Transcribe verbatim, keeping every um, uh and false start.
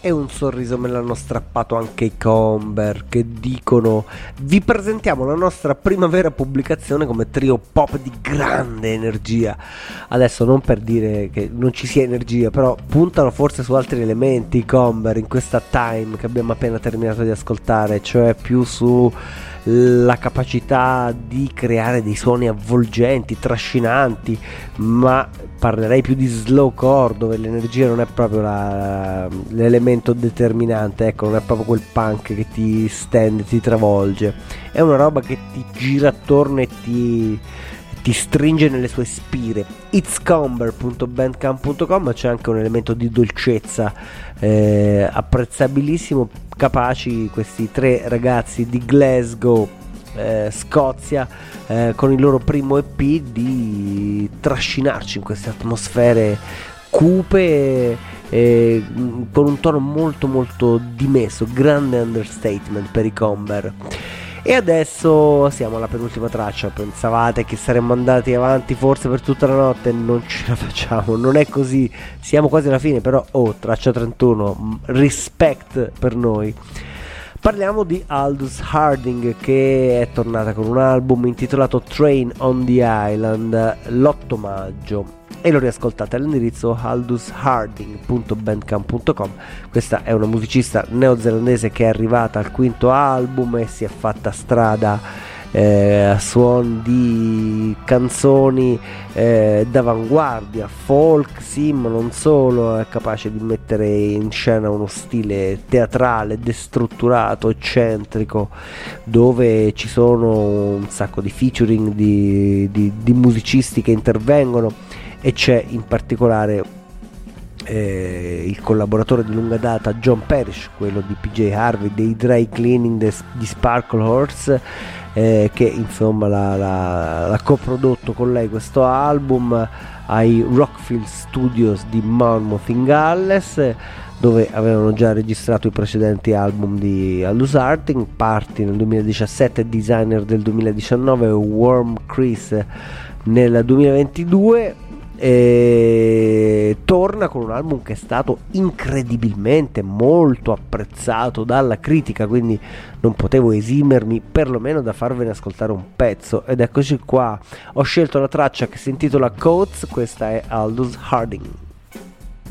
e un sorriso me l'hanno strappato anche i Comber, che dicono: vi presentiamo la nostra prima vera pubblicazione come trio pop di grande energia. Adesso non per dire che non ci sia energia, però puntano forse su altri elementi i Comber in questa Time che abbiamo appena terminato di ascoltare, cioè più su la capacità di creare dei suoni avvolgenti, trascinanti, ma parlerei più di slowcore, dove l'energia non è proprio la, l'elemento determinante, ecco, non è proprio quel punk che ti stende, ti travolge, è una roba che ti gira attorno e ti, ti stringe nelle sue spire. itscomber punto bandcamp punto com, c'è anche un elemento di dolcezza eh, apprezzabilissimo, capaci questi tre ragazzi di Glasgow, eh, Scozia, eh, con il loro primo E P di trascinarci in queste atmosfere cupe, eh, con un tono molto molto dimesso, grande understatement per i Comber. E adesso siamo alla penultima traccia. Pensavate che saremmo andati avanti forse per tutta la notte? Non ce la facciamo, non è così, siamo quasi alla fine, però oh, traccia trentuno, respect per noi. Parliamo di Aldous Harding, che è tornata con un album intitolato Train on the Island l'otto maggio, e lo riascoltate all'indirizzo aldous harding punto bandcamp punto com. Questa è una musicista neozelandese che è arrivata al quinto album e si è fatta strada eh, a suon di canzoni eh, d'avanguardia, folk sì, ma non solo. È capace di mettere in scena uno stile teatrale destrutturato, eccentrico, dove ci sono un sacco di featuring di, di, di musicisti che intervengono, e c'è in particolare eh, il collaboratore di lunga data John Parrish, quello di P J Harvey, dei Dry Cleaning de, di Sparkle Horse, eh, che insomma l'ha, l'ha, l'ha coprodotto con lei questo album ai Rockfield Studios di Monmouth in Galles, dove avevano già registrato i precedenti album di Aldous Harding, Party nel duemiladiciassette, Designer del duemiladiciannove, Warm Chris nel duemilaventidue. E torna con un album che è stato incredibilmente molto apprezzato dalla critica, quindi non potevo esimermi perlomeno da farvene ascoltare un pezzo, ed eccoci qua. Ho scelto la traccia che si intitola Coats, questa è Aldous Harding.